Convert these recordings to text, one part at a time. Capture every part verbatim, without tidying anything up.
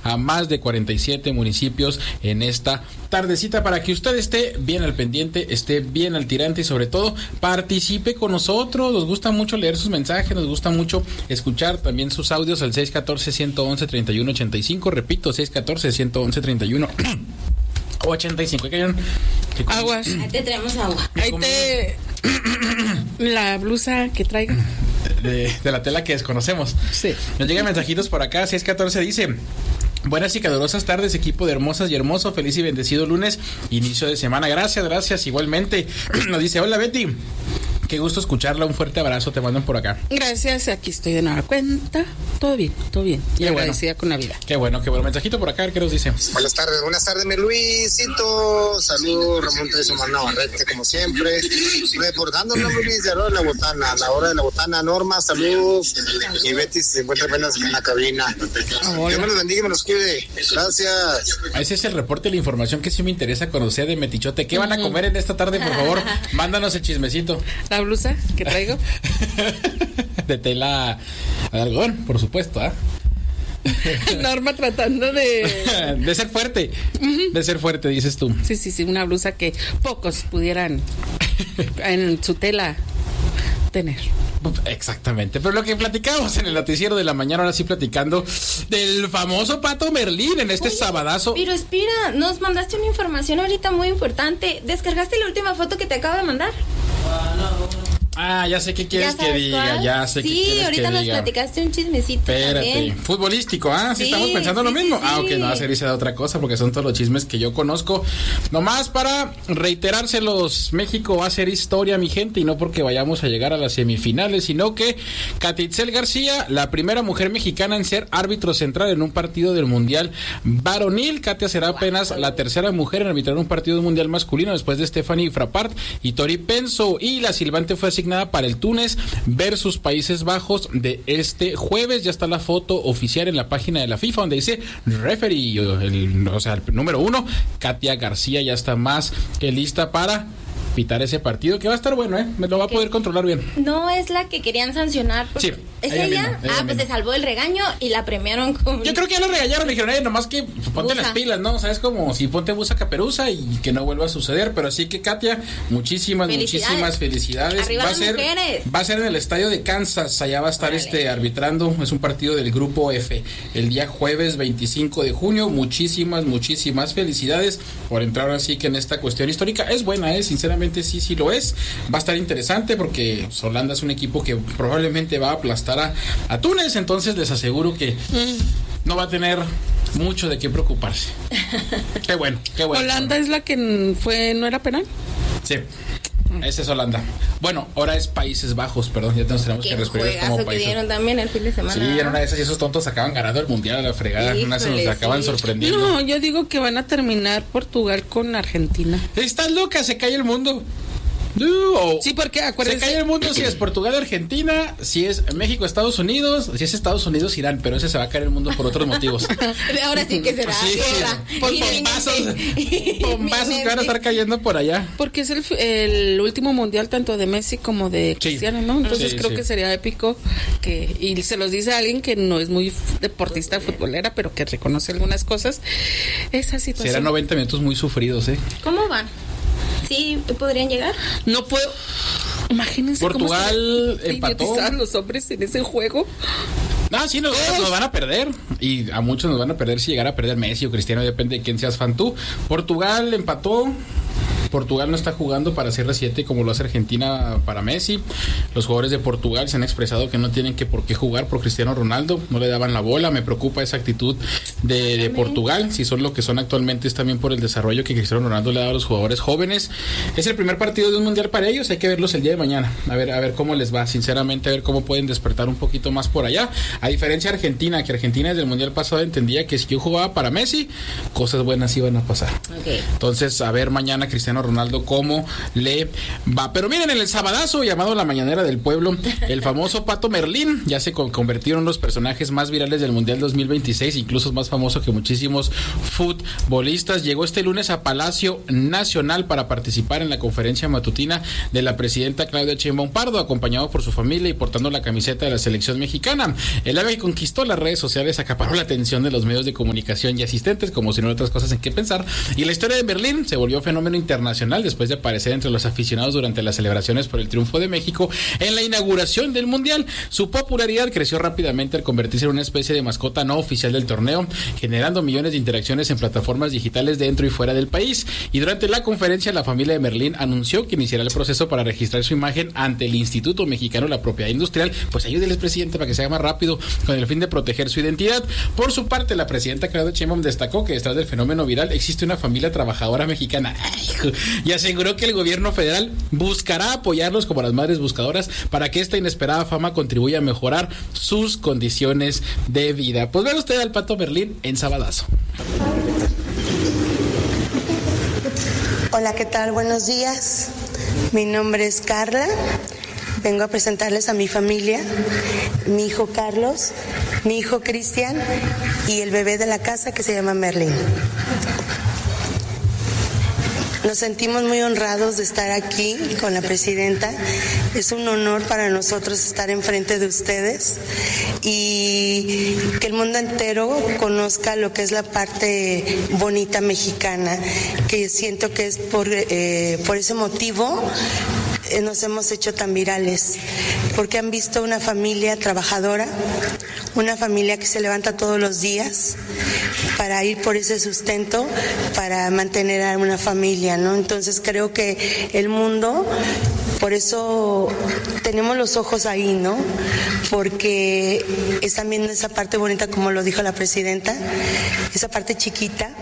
a más de cuarenta y siete municipios en esta tardecita, para que usted esté bien al pendiente, esté bien al tirante y sobre todo participe con nosotros. Nos gusta mucho leer sus mensajes, nos gusta mucho escuchar también sus audios al seis uno cuatro, uno uno uno, tres uno ocho cinco, repito, seis uno cuatro, uno uno uno, tres uno ochenta y cinco. ¿Qué Aguas. Ahí te traemos agua. Ahí te... la blusa que traigo. De, de la tela que desconocemos. Sí. Nos llegan mensajitos por acá. seis uno cuatro dice: buenas y calurosas tardes, equipo de hermosas y hermoso. Feliz y bendecido lunes, inicio de semana. Gracias, gracias. Igualmente. Nos dice: hola, Betty. Qué gusto escucharla, un fuerte abrazo, te mandan por acá. Gracias, aquí estoy de nueva cuenta. Todo bien, todo bien. Y qué agradecida bueno. con la vida. Qué bueno, qué bueno. Mensajito por acá, ¿qué nos dice? Buenas tardes, buenas tardes, mi Luisito. Saludos, Ramón de su mano Navarrete, como siempre. Reportándolo, Luis, de la hora de la botana. A la hora de la botana, Norma, saludos. Y Betty se encuentra apenas en la cabina. Oh, Dios me los bendiga y me los cuide. Gracias. Ese es el reporte, la información que sí me interesa conocer de Metichote. ¿Qué van a comer en esta tarde, por favor? Mándanos el chismecito. La blusa que traigo de tela de algodón, por supuesto, ¿ah? ¿eh? Norma tratando de de ser fuerte, uh-huh. de ser fuerte, dices tú. Sí, sí, sí, una blusa que pocos pudieran en su tela tener. Exactamente, pero lo que platicamos en el noticiero de la mañana, ahora sí platicando del famoso Pato Merlín en este Oye, sabadazo. Pero espera, nos mandaste una información ahorita muy importante. ¿Descargaste la última foto que te acabo de mandar? Ah, ya sé qué quieres que diga, cuál? ya sé sí, qué quieres que diga. Sí, ahorita nos platicaste un chismecito. Espérate, también. Futbolístico, ¿ah? ¿Sí, sí estamos pensando sí, lo mismo? Sí, ah, ok, sí. no va a servirse de otra cosa porque son todos los chismes que yo conozco. Nomás para reiterárselos, México va a hacer historia, mi gente, y no porque vayamos a llegar a las semifinales, sino que Katitzel García, la primera mujer mexicana en ser árbitro central en un partido del Mundial varonil. Katia será apenas wow. la tercera mujer en arbitrar un partido del Mundial masculino después de Stephanie Frappart y Tori Penso, y la silbante fue asignada para el Túnez versus Países Bajos de este jueves. Ya está la foto oficial en la página de la FIFA donde dice referee, el, o sea, el número uno, Katia García, ya está más que lista para pitar ese partido, que va a estar bueno, ¿eh? Me lo va a poder controlar bien. No es la que querían sancionar. Sí. ¿Es ella? ella? Misma, ella ah, pues misma. se salvó el regaño y la premiaron con... Yo creo que ya la regañaron, le dijeron, eh, nomás que ponte busa. Las pilas, ¿no? O sea, es como si ponte busa caperuza y que no vuelva a suceder, pero así que Katia, muchísimas, felicidades. muchísimas felicidades. Arriba va a ser, mujeres. va a ser en el estadio de Kansas, allá va a estar Órale. este arbitrando, es un partido del grupo F, el día jueves veinticinco de junio. Muchísimas, muchísimas felicidades por entrar así que en esta cuestión histórica. Es buena, eh, sinceramente sí, sí lo es. Va a estar interesante porque Holanda es un equipo que probablemente va a aplastar a, a Túnez, entonces les aseguro que mm. no va a tener mucho de qué preocuparse. Qué bueno, qué bueno. ¿Holanda es la que fue, no era penal? Sí. Ese es Holanda. Bueno, ahora es Países Bajos, perdón, ya nos tenemos que respirar como que países. dieron también el fin de semana. Sí, en una de esas y esos tontos acaban ganando el mundial a la fregada. Híjole, una se nos acaban sí. sorprendiendo. No, yo digo que van a terminar Portugal con Argentina. Estás loca, se cae el mundo. No. Sí, porque acuérdense. Se cae el mundo si es Portugal, Argentina, si es México, Estados Unidos, si es Estados Unidos, Irán, pero ese se va a caer el mundo por otros motivos. Ahora sí que será. Sí, sí. Por bombazos, bombazos que van a estar cayendo por allá. Porque es el, el último mundial tanto de Messi como de Cristiano, sí. ¿no? Entonces sí, creo sí. que sería épico que, y se los dice a alguien que no es muy deportista, futbolera, pero que reconoce algunas cosas, esa situación. Serán noventa minutos muy sufridos, ¿eh? ¿Cómo van? ¿Sí podrían llegar? No puedo. Imagínense Portugal cómo empató. Los hombres en ese juego. No, sí, nos, nos van a perder. Y a muchos nos van a perder si llegara a perder Messi o Cristiano, depende de quién seas fan tú. Portugal empató. Portugal no está jugando para C R siete como lo hace Argentina para Messi. Los jugadores de Portugal se han expresado que no tienen que por qué jugar por Cristiano Ronaldo, no le daban la bola. Me preocupa esa actitud de, de Portugal. Si son lo que son actualmente es también por el desarrollo que Cristiano Ronaldo le da a los jugadores jóvenes. Es el primer partido de un mundial para ellos, hay que verlos el día de mañana, a ver, a ver cómo les va, sinceramente, a ver cómo pueden despertar un poquito más por allá. A diferencia de Argentina, que Argentina desde el mundial pasado entendía que si yo jugaba para Messi, cosas buenas iban a pasar. Okay. Entonces, a ver mañana Cristiano Ronaldo cómo le va. Pero miren, en el sabadazo llamado La Mañanera del Pueblo, el famoso Pato Merlín ya se convirtió en los personajes más virales del Mundial dos mil veintiséis, incluso es más famoso que muchísimos futbolistas. Llegó este lunes a Palacio Nacional para participar en la conferencia matutina de la presidenta Claudia Sheinbaum Pardo, acompañado por su familia y portando la camiseta de la selección mexicana. El ave que conquistó las redes sociales acaparó la atención de los medios de comunicación y asistentes, como si no hubiera otras cosas en qué pensar, y la historia de Merlín se volvió fenómeno internacional después de aparecer entre los aficionados durante las celebraciones por el triunfo de México en la inauguración del Mundial. Su popularidad creció rápidamente al convertirse en una especie de mascota no oficial del torneo, generando millones de interacciones en plataformas digitales dentro y fuera del país. Y durante la conferencia, la familia de Merlín anunció que iniciará el proceso para registrar su imagen ante el Instituto Mexicano de la Propiedad Industrial. Pues ayúdeles, presidente, para que se haga más rápido, con el fin de proteger su identidad. Por su parte, la presidenta Claudia Sheinbaum destacó que detrás del fenómeno viral existe una familia trabajadora mexicana y aseguró que el gobierno federal buscará apoyarlos como las madres buscadoras para que esta inesperada fama contribuya a mejorar sus condiciones de vida. Pues vean usted al Pato Merlín en Sabadazo. Hola, ¿qué tal? Buenos días. Mi nombre es Carla. Vengo a presentarles a mi familia, mi hijo Carlos, mi hijo Cristian y el bebé de la casa que se llama Merlín. Nos sentimos muy honrados de estar aquí con la presidenta. Es un honor para nosotros estar enfrente de ustedes y que el mundo entero conozca lo que es la parte bonita mexicana, que siento que es por, eh, por ese motivo nos hemos hecho tan virales, porque han visto una familia trabajadora, una familia que se levanta todos los días para ir por ese sustento, para mantener a una familia, ¿no? Entonces creo que el mundo, por eso tenemos los ojos ahí, ¿no? Porque están viendo esa parte bonita, como lo dijo la presidenta, esa parte chiquita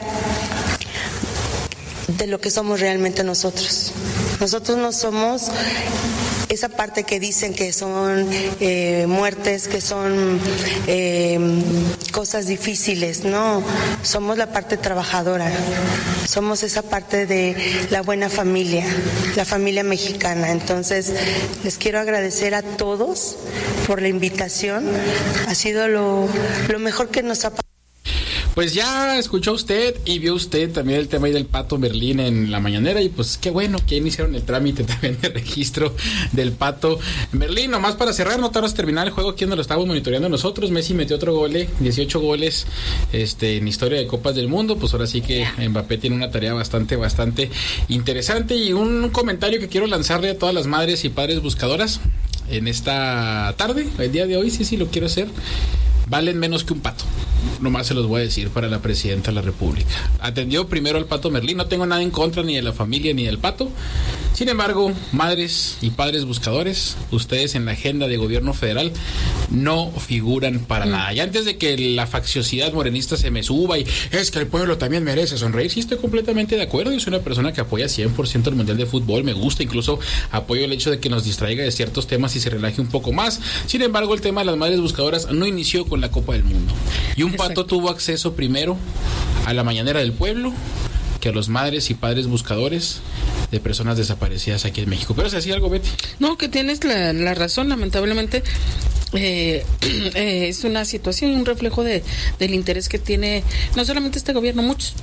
de lo que somos realmente nosotros. Nosotros no somos esa parte que dicen que son eh, muertes, que son eh, cosas difíciles, no, somos la parte trabajadora, somos esa parte de la buena familia, la familia mexicana. Entonces, les quiero agradecer a todos por la invitación, ha sido lo, lo mejor que nos ha pasado. Pues ya escuchó usted y vio usted también el tema ahí del Pato Merlín en la mañanera, y pues qué bueno que iniciaron el trámite también de registro del Pato Merlín. Nomás para cerrar, no tardas terminar el juego aquí donde lo estábamos monitoreando nosotros. Messi metió otro gol, dieciocho goles este, en historia de Copas del Mundo. Pues ahora sí que Mbappé tiene una tarea bastante, bastante interesante. Y un comentario que quiero lanzarle a todas las madres y padres buscadoras en esta tarde, el día de hoy, sí, sí, lo quiero hacer. Valen menos que un pato. Nomás se los voy a decir para la presidenta de la República. Atendió primero al Pato Merlín. No tengo nada en contra ni de la familia ni del pato. Sin embargo, madres y padres buscadores, ustedes en la agenda de gobierno federal no figuran para mm. nada. Y antes de que la facciosidad morenista se me suba y es que el pueblo también merece sonreír, sí estoy completamente de acuerdo. Yo soy una persona que apoya cien por ciento el Mundial de Fútbol. Me gusta, incluso apoyo el hecho de que nos distraiga de ciertos temas y se relaje un poco más. Sin embargo, el tema de las madres buscadoras no inició con la Copa del Mundo. Y un pato tuvo acceso primero a la mañanera del pueblo que a los madres y padres buscadores de personas desaparecidas aquí en México. Pero se hacía algo, Betty. No, que tienes la, la razón, lamentablemente. Eh, eh, es una situación y un reflejo de del interés que tiene no solamente este gobierno, muchos,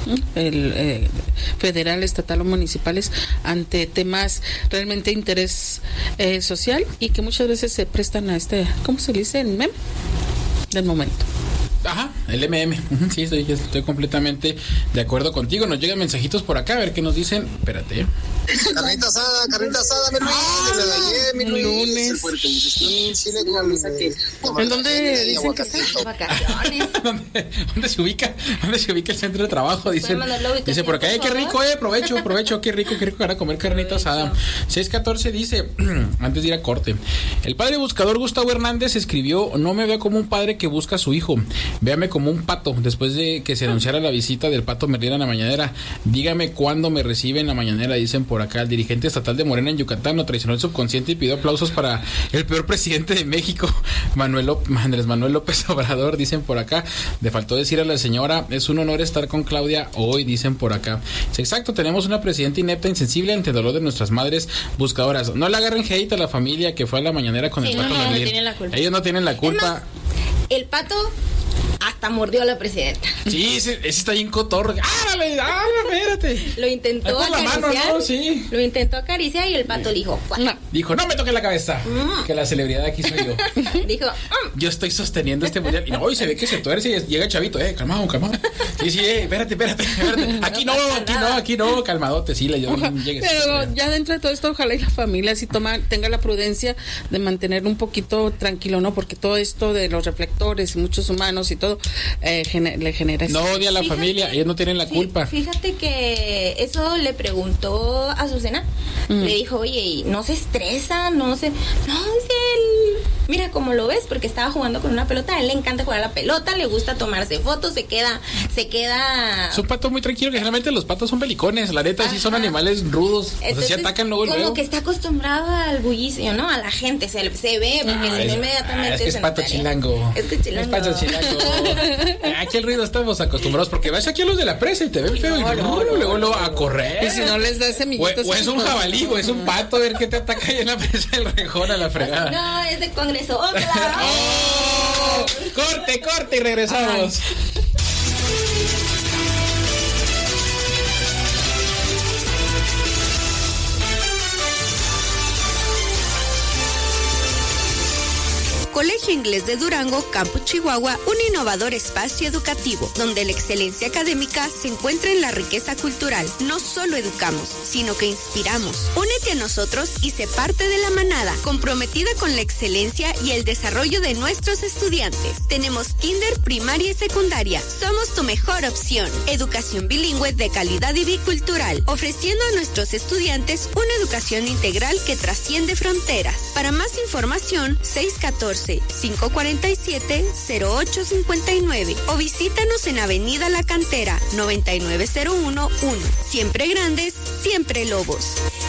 el eh, federal, estatal o municipales, ante temas realmente de interés eh, social, y que muchas veces se prestan a este, ¿cómo se dice? El meme del momento. Ajá, el M M. Sí, estoy, estoy completamente de acuerdo contigo. Nos llegan mensajitos por acá, a ver qué nos dicen. Espérate. Carnita asada, carnita asada, mi Luis. Desde ayer, mi Luis. Lunes. ¿En dónde dicen que está? Vacaciones. ¿Dónde, ¿Dónde se ubica? ¿Dónde se ubica el centro de trabajo? Dicen, dice por acá, eh, qué rico, eh, provecho, provecho, qué rico, qué rico para comer carnita asada. seis catorce dice, antes de ir a corte, el padre buscador Gustavo Hernández escribió: no me vea como un padre que busca a su hijo, véame como como un pato después de que se anunciara la visita del Pato Merlín a la mañanera. Dígame cuándo me recibe en la mañanera, dicen por acá. El dirigente estatal de Morena en Yucatán no traicionó el subconsciente y pidió aplausos para el peor presidente de México, Manuel López, Andrés Manuel López Obrador, dicen por acá. Le faltó decir a la señora, es un honor estar con Claudia hoy, dicen por acá. Exacto, tenemos una presidenta inepta, insensible ante el dolor de nuestras madres buscadoras. No le agarren hate a la familia que fue a la mañanera con sí, el Pato no, no, Merlín. No tienen la culpa. Ellos no tienen la culpa. Más, el Pato hasta mordió a la presidenta. Sí, ese, ese está bien cotorro. ¡Árale! ¡Ah, espérate! Lo intentó acariciar. Mano, ¿no? Sí. Lo intentó acariciar y el Pato le dijo, no. Dijo, no me toque la cabeza. Mm. Que la celebridad aquí soy yo. Dijo, mm. yo estoy sosteniendo este mundial. Y no, y se ve que se tuerce y llega el chavito. Eh, calmado, calmado. Sí, sí, eh, espérate, espérate, espérate. Aquí no, aquí no, aquí no, calmadote. Sí, le yo llegué. Pero ya dentro de todo esto, ojalá y la familia sí toma, tenga la prudencia de mantener un poquito tranquilo, ¿no? Porque todo esto de los reflectores y muchos humanos y todo eh, gener, le genera... No odia a la fíjate, familia, ellos no tienen la fí, culpa. Fíjate que eso le preguntó a Azucena, mm. le dijo, oye, no se estresa, no se... No, es el... Mira cómo lo ves, porque estaba jugando con una pelota, a él le encanta jugar a la pelota, le gusta tomarse fotos, se queda, se queda... Es un pato muy tranquilo, que generalmente los patos son pelicones, la neta. Ajá. Sí son animales rudos, entonces, o sea, sí atacan luego como luego. Que está acostumbrado al bullicio, ¿no? A la gente, se, se ve, porque ah, se ve inmediatamente. Ah, es que es pato chilango. Es que chilango. Es pato chilango. Aquí el ruido estamos acostumbrados, porque vas aquí a los de la presa y te ven feo no, y no, luego, luego lo a correr. Y si no les das semillitas. O, o es un jabalí, o es un pato, a ver qué te ataca ahí en la presa del Rejón a la fregada. No, es de Congreso. ¡Oh, claro! ¡Oh! Corte, corte y regresamos. Ay. Colegio Inglés de Durango, Campus Chihuahua, un innovador espacio educativo, donde la excelencia académica se encuentra en la riqueza cultural. No solo educamos, sino que inspiramos. Únete a nosotros y sé parte de la manada, comprometida con la excelencia y el desarrollo de nuestros estudiantes. Tenemos kinder, primaria y secundaria. Somos tu mejor opción. Educación bilingüe de calidad y bicultural, ofreciendo a nuestros estudiantes una educación integral que trasciende fronteras. Para más información, seis uno cuatro, cinco cuatro siete, cero ocho cinco nueve o visítanos en Avenida La Cantera, noventa y nueve cero uno uno. Siempre grandes, siempre lobos.